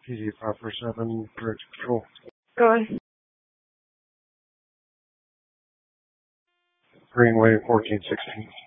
PD 547, direct control. Go ahead. Greenway 1416.